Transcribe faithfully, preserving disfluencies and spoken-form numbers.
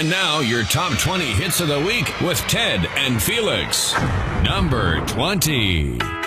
And now, your top twenty hits of the week with Ted and Felix. Number twenty.